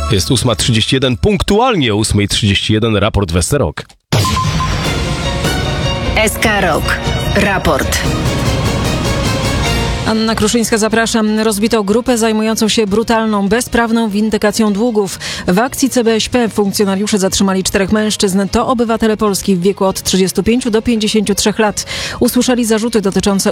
Jest 8:31, punktualnie o 8:31 raport Westerok. SK Rok. Raport. Anna Kruszyńska, zapraszam. Rozbito grupę zajmującą się brutalną, bezprawną windykacją długów. W akcji CBŚP funkcjonariusze zatrzymali 4 mężczyzn. To obywatele Polski w wieku od 35 do 53 lat. Usłyszeli zarzuty dotyczące